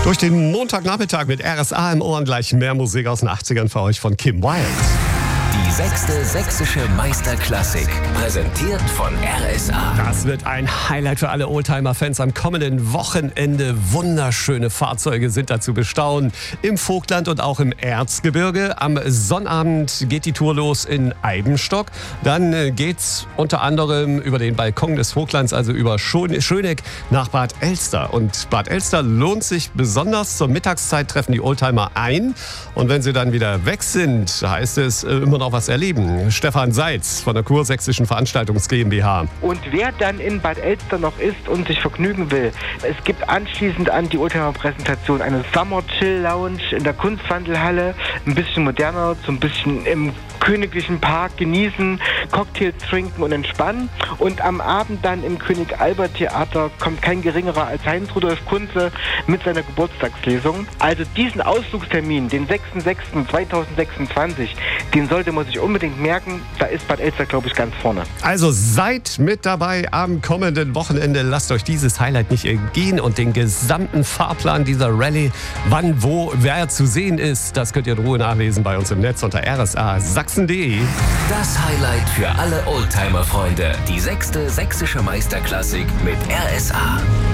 Durch den Montagnachmittag mit RSA im Ohr und gleich mehr Musik aus den 80ern für euch von Kim Wilde. Die 6. Sächsische Meisterklassik, präsentiert von RSA. Das wird ein Highlight für alle Oldtimer-Fans am kommenden Wochenende. Wunderschöne Fahrzeuge sind da zu bestaunen im Vogtland und auch im Erzgebirge. Am Sonnabend geht die Tour los in Eibenstock. Dann geht's unter anderem über den Balkon des Vogtlands, also über Schöneck nach Bad Elster. Und Bad Elster lohnt sich besonders. Zur Mittagszeit treffen die Oldtimer ein. Und wenn sie dann wieder weg sind, heißt es immer noch was erleben. Stefan Seitz von der Kursächsischen Veranstaltungs GmbH. Und wer dann in Bad Elster noch ist und sich vergnügen will, es gibt anschließend an die Oldtimer-Präsentation eine Summer Chill Lounge in der Kunstwandelhalle, ein bisschen moderner, so ein bisschen im Königlichen Park genießen, Cocktails trinken und entspannen. Und am Abend dann im König Albert Theater kommt kein geringerer als Heinz Rudolf Kunze mit seiner Geburtstagslesung. Also diesen Ausflugstermin, den 6.6.2026, den sollte man sich unbedingt merken. Da ist Bad Elster, glaube ich, ganz vorne. Also seid mit dabei am kommenden Wochenende. Lasst euch dieses Highlight nicht entgehen und den gesamten Fahrplan dieser Rallye, wann, wo, wer zu sehen ist, das könnt ihr in Ruhe nachlesen bei uns im Netz unter rsa-sachsen.de. Das Highlight für alle Oldtimer-Freunde. Die 6. Sächsische Meisterklassik mit RSA.